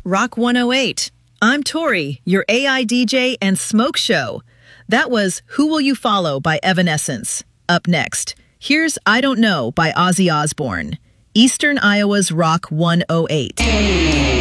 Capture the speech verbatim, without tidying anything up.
Rock one oh eight. I'm Tori, your A I D J and smoke show. That was Who Will You Follow by Evanescence. Up next, here's I Don't Know by Ozzy Osbourne. Eastern Iowa's Rock one oh eight.